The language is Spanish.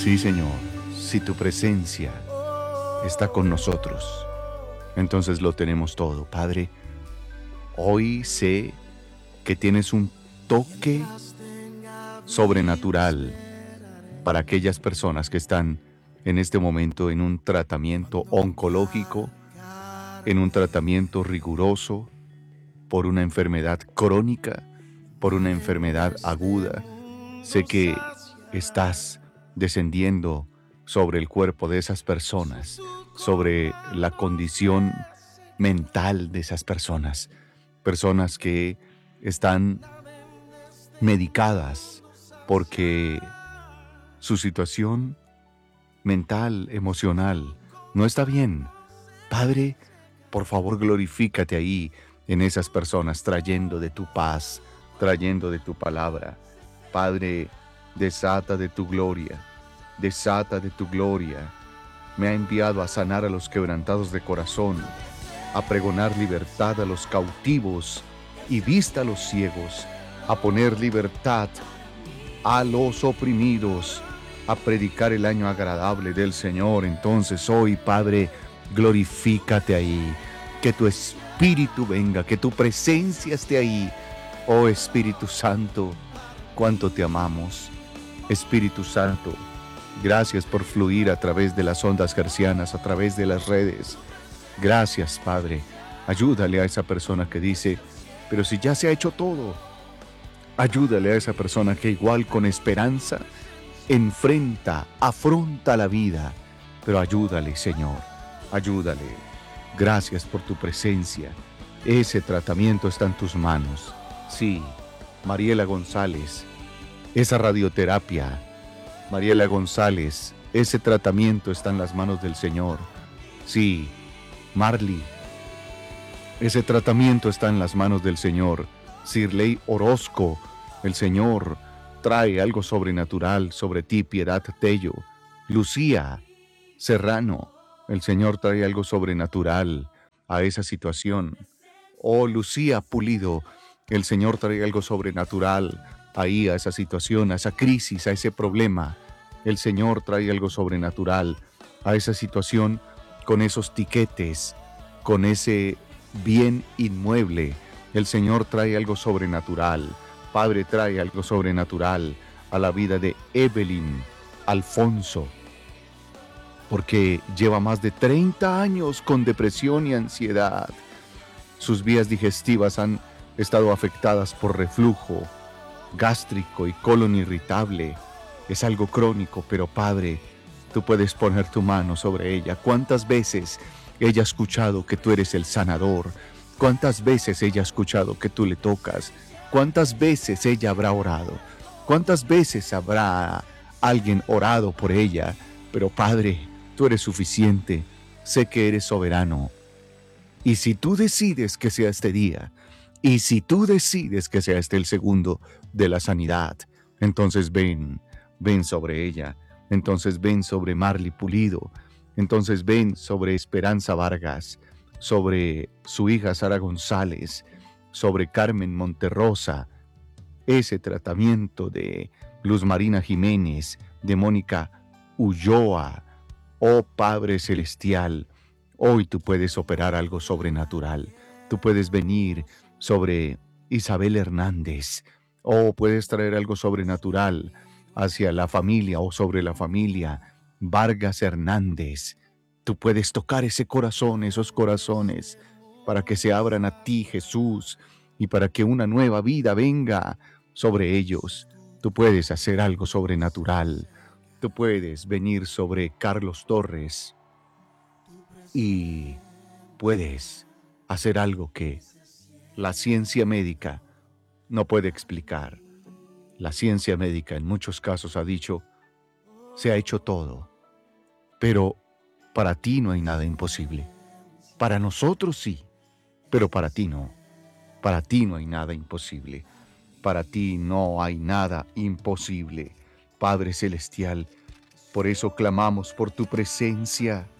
Sí, Señor, si tu presencia está con nosotros, entonces lo tenemos todo. Padre, hoy sé que tienes un toque sobrenatural para aquellas personas que están en este momento en un tratamiento oncológico, en un tratamiento riguroso por una enfermedad crónica, por una enfermedad aguda. Sé que estás descendiendo sobre el cuerpo de esas personas, sobre la condición mental de esas personas, personas que están medicadas porque su situación mental, emocional, no está bien. Padre, por favor, glorifícate ahí en esas personas, trayendo de tu paz, trayendo de tu palabra. Padre, desata de tu gloria, desata de tu gloria. Me ha enviado a sanar a los quebrantados de corazón, a pregonar libertad a los cautivos y vista a los ciegos, a poner libertad a los oprimidos, a predicar el año agradable del Señor. Entonces hoy, Padre, glorifícate ahí, que tu Espíritu venga, que tu presencia esté ahí. Oh Espíritu Santo, cuánto te amamos. Espíritu Santo, gracias por fluir a través de las ondas hercianas, a través de las redes. Gracias, Padre. Ayúdale a esa persona que dice, pero si ya se ha hecho todo. Ayúdale a esa persona que igual con esperanza afronta la vida. Pero ayúdale, Señor, ayúdale. Gracias por tu presencia. Ese tratamiento está en tus manos. Sí, Mariela González, esa radioterapia. Mariela González, ese tratamiento está en las manos del Señor. Sí, Marley, ese tratamiento está en las manos del Señor. Sirley Orozco, el Señor trae algo sobrenatural sobre ti. Piedad Tello, Lucía Serrano, el Señor trae algo sobrenatural a esa situación. Oh, Lucía Pulido, el Señor trae algo sobrenatural ahí a esa situación, a esa crisis, a ese problema. El Señor trae algo sobrenatural a esa situación con esos tiquetes, con ese bien inmueble. El Señor trae algo sobrenatural. Padre, trae algo sobrenatural a la vida de Evelyn Alfonso, porque lleva más de 30 años con depresión y ansiedad. Sus vías digestivas han estado afectadas por reflujo gástrico y colon irritable. Es algo crónico, pero Padre, tú puedes poner tu mano sobre ella. ¿Cuántas veces ella ha escuchado que tú eres el sanador? ¿Cuántas veces ella ha escuchado que tú le tocas? ¿Cuántas veces ella habrá orado? ¿Cuántas veces habrá alguien orado por ella? Pero Padre, tú eres suficiente. Sé que eres soberano. Y si tú decides que sea este día, y si tú decides que sea este el segundo de la sanidad, entonces ven sobre ella. Entonces ven sobre Marley Pulido. Entonces ven sobre Esperanza Vargas, sobre su hija Sara González, sobre Carmen Monterrosa, ese tratamiento de Luz Marina Jiménez, de Mónica Ulloa. Oh Padre Celestial, hoy tú puedes operar algo sobrenatural. Tú puedes venir sobre Isabel Hernández. Oh, puedes traer algo sobrenatural hacia la familia o sobre la familia Vargas Hernández. Tú puedes tocar ese corazón, esos corazones, para que se abran a ti, Jesús, y para que una nueva vida venga sobre ellos. Tú puedes hacer algo sobrenatural. Tú puedes venir sobre Carlos Torres y puedes hacer algo que la ciencia médica no puede explicar. La ciencia médica en muchos casos ha dicho, se ha hecho todo, pero para ti no hay nada imposible. Para nosotros sí, pero para ti no. Para ti no hay nada imposible. Para ti no hay nada imposible. Padre Celestial, por eso clamamos por tu presencia.